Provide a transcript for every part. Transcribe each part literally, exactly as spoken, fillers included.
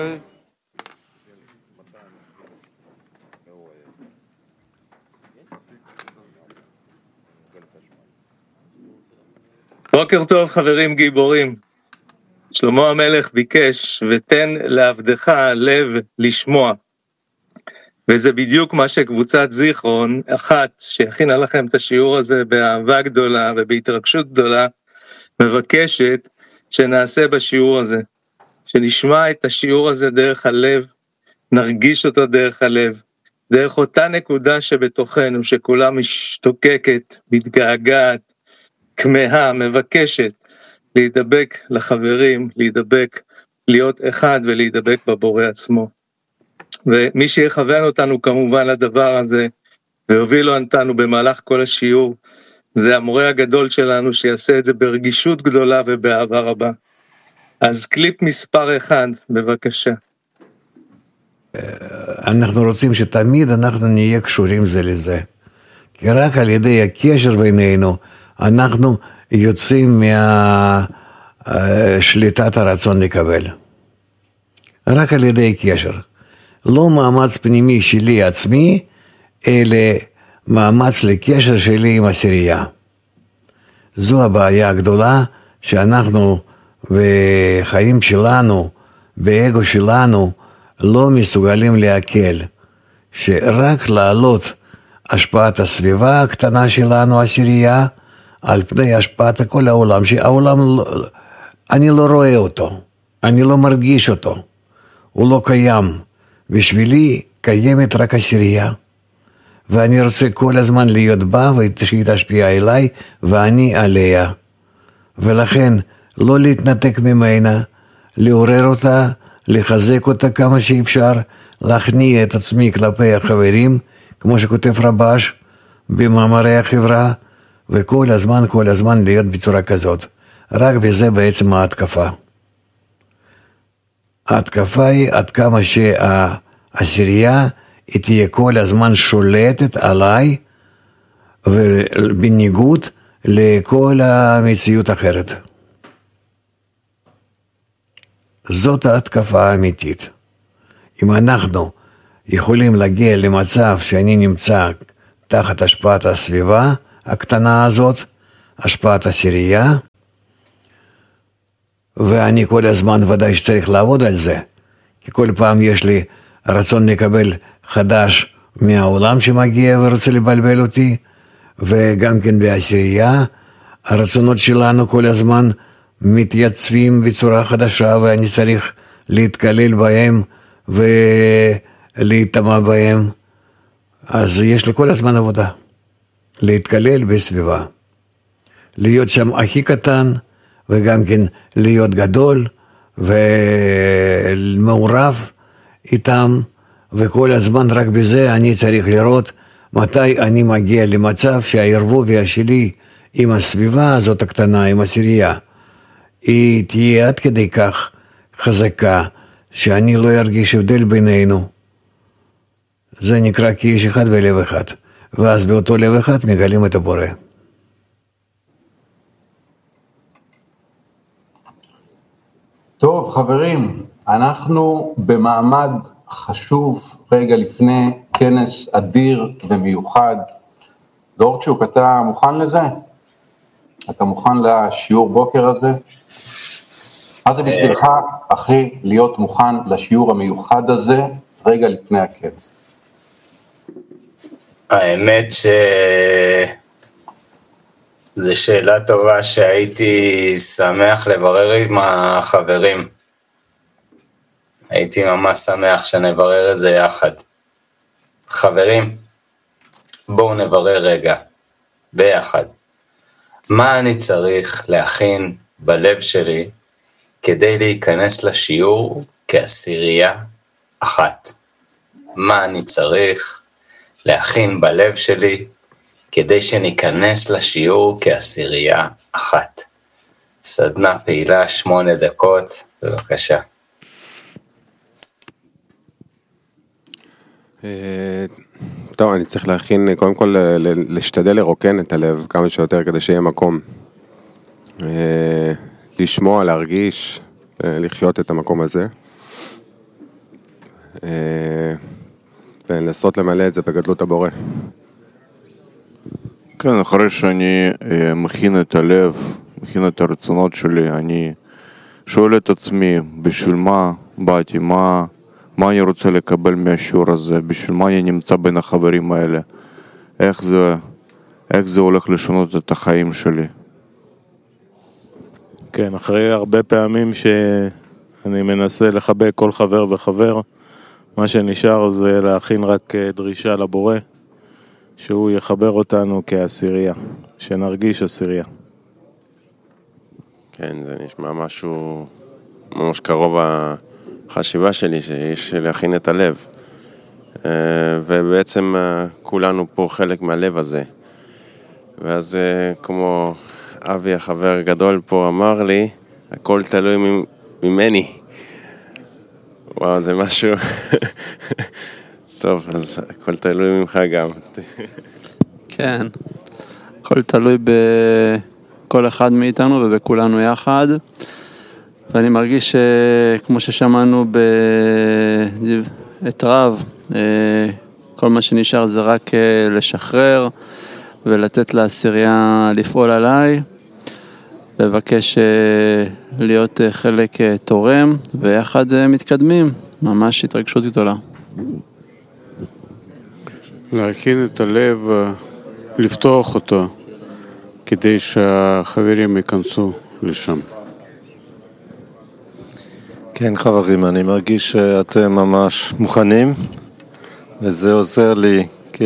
בוקר טוב חברים גיבורים. שלמה המלך ביקש ותן לעבדך לב לשמוע, וזה בדיוק מה שקבוצת זיכרון אחת שהכינה לכם את השיעור הזה באהבה גדולה ובהתרגשות גדולה מבקשת שנעשה בשיעור הזה, שנשמע את השיעור הזה דרך הלב, נרגיש אותו דרך הלב, דרך אותה נקודה שבתוכנו שכולה משתוקקת, מתגעגעת, כמהה, מבקשת להידבק לחברים, להידבק, להיות אחד ולהידבק בבורא עצמו. ומי שיכוון אותנו כמובן לדבר הזה והוביל אותנו במהלך כל השיעור זה המורה הגדול שלנו שיעשה את זה ברגישות גדולה ובאהבה רבה. אז קליפ מספר אחד, בבקשה. אנחנו רוצים שתמיד אנחנו נהיה קשורים זה לזה, כי רק על ידי הקשר בינינו אנחנו יוצאים מהשליטת הרצון לקבל. רק על ידי קשר. לא מאמץ פנימי שלי עצמי, אלא מאמץ לקשר שלי עם עשירייה. זו הבעיה הגדולה שאנחנו בחיים שלנו, באגו שלנו, לא מסוגלים להקל. שרק לעלות השפעת הסביבה הקטנה שלנו, עשירייה, על פני השפעת כל העולם, שהעולם, אני לא רואה אותו, אני לא מרגיש אותו, הוא לא קיים. בשבילי קיימת רק עשירייה, ואני רוצה כל הזמן להיות בה, ושהיא תשפיע אליי, ואני עליה. ולכן, לא להתנתק ממנה, לעורר אותה, לחזק אותה כמה שאפשר, להכניע את עצמי כלפי החברים, כמו שכותב רבש, במאמרי החברה, וכל הזמן, כל הזמן להיות בצורה כזאת. רק בזה בעצם ההתקפה. ההתקפה היא עד כמה שהעשירייה היא תהיה כל הזמן שולטת עליי, ובניגוד לכל המציאות אחרת. זאת ההתקפה האמיתית. אם אנחנו יכולים להגיע למצב שאני נמצא תחת השפעת הסביבה הקטנה הזאת, השפעת עשירייה, ואני כל הזמן ודאי שצריך לעבוד על זה, כי כל פעם יש לי רצון לקבל חדש מהעולם שמגיע ורוצה לבלבל אותי, וגם כן בעשירייה, הרצונות שלנו כל הזמן מתייצבים בצורה חדשה, ואני צריך להתקלל בהם ולהתאמה בהם. אז יש לי כל הזמן עבודה. להתקלל בסביבה. להיות שם הכי קטן, וגם כן להיות גדול, ומעורב איתם, וכל הזמן רק בזה אני צריך לראות מתי אני מגיע למצב שהערבוביה שלי עם הסביבה הזאת הקטנה, עם עשירייה, היא תהיה עד כדי כך חזקה, שאני לא ארגיש הבדל בינינו. זה נקרא כאיש אחד בלב אחד, ואז באותו לב אחד מגלים את הבורא. טוב חברים, אנחנו במעמד חשוב רגע לפני כנס אדיר ומיוחד. דורצ'וק, אתה מוכן לזה? אתה מוכן לשיעור בוקר הזה? מה זה בשבילך, אחי, להיות מוכן לשיעור המיוחד הזה רגע לפני הכנס? האמת ש... זו שאלה טובה שהייתי שמח לברר עם החברים. הייתי ממש שמח שנברר את זה יחד. חברים, בואו נברר רגע, ביחד. מה אני צריך להכין בלב שלי כדי להיכנס לשיעור כעשירייה אחת? מה אני צריך להכין בלב שלי כדי שניכנס לשיעור כעשירייה אחת? סדנה פעילה שמונה דקות, בבקשה. טוב, אני צריך להכין, קודם כל להשתדל לרוקן את הלב כמה שיותר כדי שיהיה מקום לשמוע, להרגיש, לחיות את המקום הזה. ולנסות למלא את זה בגדלות הבורא. כן, אחרי שאני מכין את הלב, מכין את הרצונות שלי, אני שואל את עצמי, בשביל מה באתי, מה, מה אני רוצה לקבל מהשיעור הזה, בשביל מה אני נמצא בין החברים האלה, איך זה, איך זה הולך לשנות את החיים שלי. כן, אחרי הרבה פעמים שאני מנסה לחבק כל חבר וחבר, מה שנשאר זה להכין רק דרישה לבורא, שהוא יחבר אותנו כעשירייה, שנרגיש עשירייה. כן, זה נשמע משהו ממש קרוב החשיבה שלי, שיש להכין את הלב. ובעצם כולנו פה חלק מהלב הזה. ואז כמו אבי החבר גדול פה אמר לי, הכל תלוי ממני. וואו, זה משהו... טוב, אז הכל תלוי ממך גם. כן, הכל תלוי בכל אחד מאיתנו ובכולנו יחד. ואני מרגיש שכמו ששמענו את רב, כל מה שנשאר זה רק לשחרר ולתת לעשירייה לפעול עליי, לבקש להיות חלק תורם ויחד מתקדמים, ממש התרגשות גדולה. להכין את הלב, לפתוח אותו, כדי שהחברים ייכנסו לשם. כן, חברים, אני מרגיש שאתם ממש מוכנים, וזה עוזר לי, כי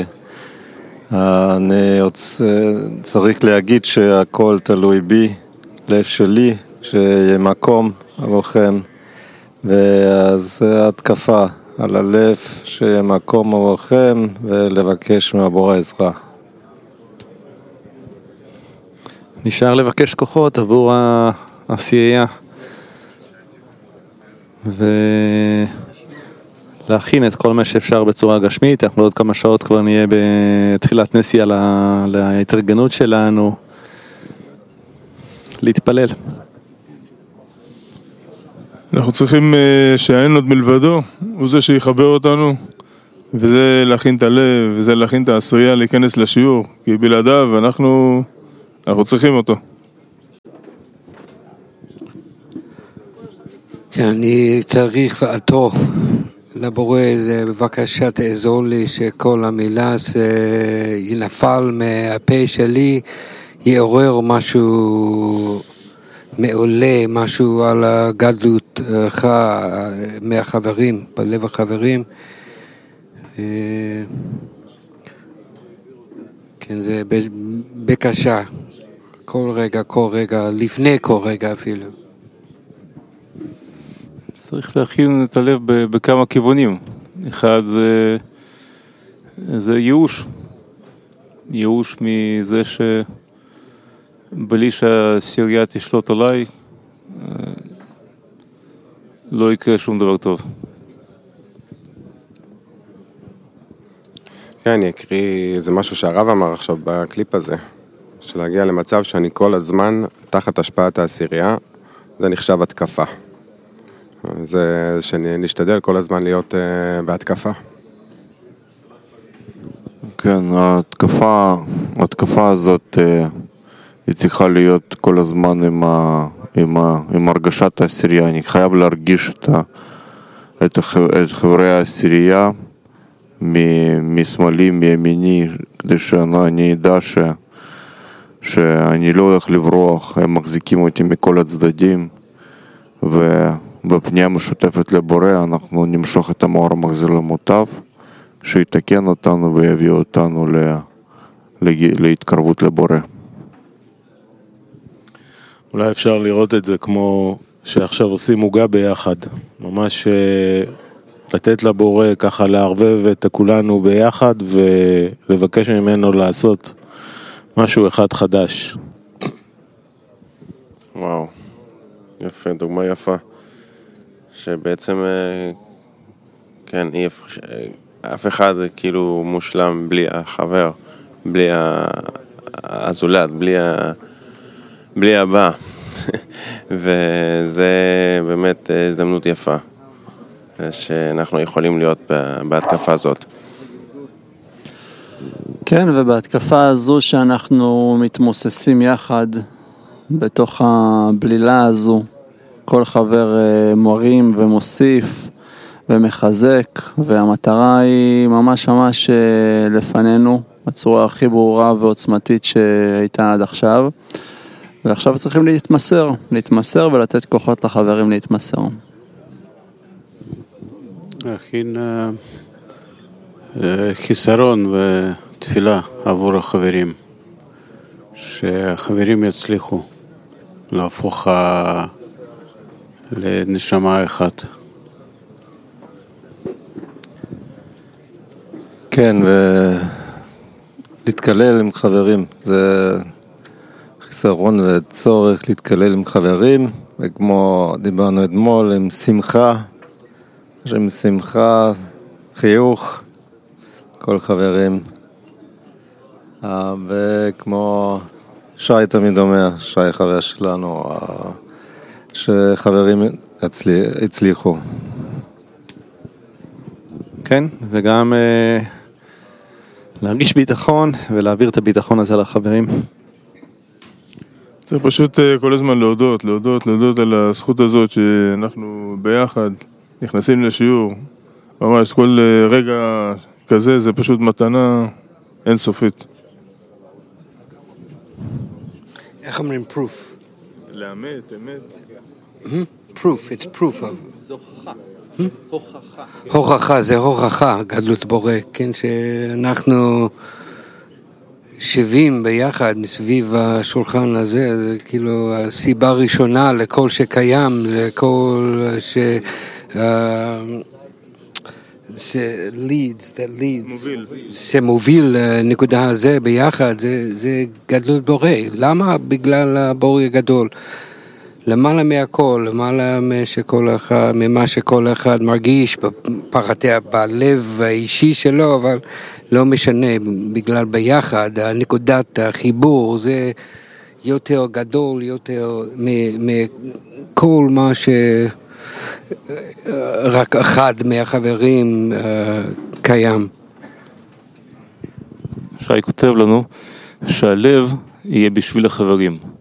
אני צריך להגיד שהכל תלוי בי, לב שלי, שיהיה מקום עבורכם, ואז התקפה על הלב, שיהיה מקום עבורכם, ולבקש מהבורא עזרה. נשאר לבקש כוחות עבור העשייה. ולהכין את כל מה שאפשר בצורה גשמית. אנחנו עוד כמה שעות כבר נהיה בתחילת נסיעה להתארגנות שלנו, להתפלל. אנחנו צריכים שהאין עוד מלבדו, הוא זה שיחבר אותנו, וזה להכין את הלב, וזה להכין את העשירייה להיכנס לשיעור, כי בלעדיו אנחנו, אנחנו צריכים אותו. כן, אני צריך לעתור לבורא, בבקשה תעזור לי שכל המילה ינפל מהפה שלי, יעורר משהו מעולה, משהו על הגדלות מהחברים, בלב החברים. כן, זה בקשה, כל רגע, כל רגע, לפני כל רגע אפילו. צריך להכין את הלב בכמה כיוונים. אחד זה, זה ייאוש. ייאוש מזה שבלי שהעשירייה תשלוט עליי, לא יקרה שום דבר טוב. כן, אני אקריא, זה משהו שהרב אמר עכשיו בקליפ הזה, שלהגיע למצב שאני כל הזמן תחת השפעת העשירייה, זה נחשב התקפה. זה שנשתדל כל הזמן להיות uh, בהתקפה. כן, ההתקפה, ההתקפה הזאת uh, היא צריכה להיות כל הזמן עם, ה, עם, ה, עם הרגשת העשירייה. אני חייב להרגיש את, ה, את, הח, את חברי העשירייה משמאלי, מימיני, כדי שאני אדע ש, שאני לא הולך לברוח, הם מחזיקים אותי מכל הצדדים, ו... בפנייה משותפת לבורא אנחנו נמשוך את המאור המחזיר למוטב, שיתקן אותנו ויביא אותנו לה... לה... להתקרבות לבורא. אולי אפשר לראות את זה כמו שעכשיו עושים מוגה ביחד, ממש לתת לבורא ככה לערבב את כולנו ביחד ולבקש ממנו לעשות משהו אחד חדש. וואו, יפה, דוגמה יפה. שבעצם, כן, אף אחד כאילו מושלם בלי החבר, בלי הזולת, בלי, בלי הבא. וזה באמת הזדמנות יפה. שאנחנו יכולים להיות בהתקפה הזאת. כן, ובהתקפה הזו שאנחנו מתמוססים יחד בתוך הבלילה הזו, כל חבר מרים ומוסיף ומחזק, והמטרה היא ממש ממש לפנינו, בצורה הכי ברורה ועוצמתית שהייתה עד עכשיו, ועכשיו צריכים להתמסר, להתמסר ולתת כוחות לחברים להתמסר. להכין חיסרון ותפילה עבור החברים, שהחברים יצליחו להפוך לנשמה אחת. כן, ולהתקלל עם חברים, זה חיסרון וצורך להתקלל עם חברים, וכמו דיברנו אתמול, עם שמחה, עם שמחה, חיוך, כל חברים, וכמו שי תמיד אומר, שי חבר שלנו, שחברים הצליחו. כן, וגם אה, להרגיש ביטחון ולהעביר את הביטחון הזה לחברים. צריך פשוט כל הזמן להודות, להודות, להודות על הזכות הזאת שאנחנו ביחד נכנסים לשיעור. ממש כל רגע כזה זה פשוט מתנה אינסופית. איך אומרים proof? לאמת, אמת. proof, it's proof. זה הוכחה. הוכחה. הוכחה, זה הוכחה, גדלות בורא, כן, שאנחנו שווים ביחד מסביב השולחן הזה, זה כאילו הסיבה הראשונה לכל שקיים, לכל ש... ש-leads, that leads, מוביל. שמוביל לנקודה הזה ביחד, זה, זה גדלות בורא. למה? בגלל הבורא הגדול. למעלה מהכל, למעלה שכל אחד, ממה שכל אחד מרגיש בפרטי, בלב האישי שלו, אבל לא משנה, בגלל ביחד, נקודת החיבור, זה יותר גדול, יותר מכל מה ש... רק אחד מהחברים קיים. שי כותב לנו שהלב יהיה בשביל החברים.